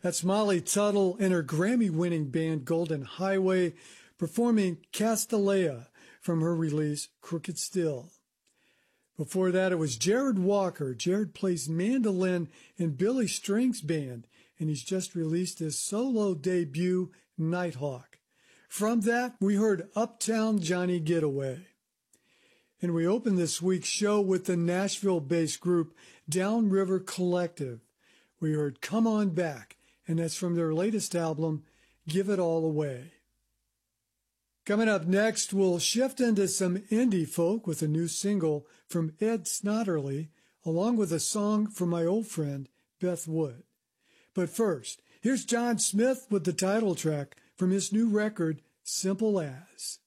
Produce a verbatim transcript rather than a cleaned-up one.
That's Molly Tuttle and her Grammy-winning band Golden Highway performing Castalia from her release Crooked Still. Before that, it was Jared Walker. Jared plays mandolin in Billy Strings Band, and he's just released his solo debut, Nighthawk. From that, we heard Uptown Johnny Getaway. And we opened this week's show with the Nashville-based group Downriver Collective. We heard Come On Back, and that's from their latest album, Give It All Away. Coming up next, we'll shift into some indie folk with a new single from Ed Snotterly, along with a song from my old friend, Beth Wood. But first, here's John Smith with the title track from his new record, Simple As.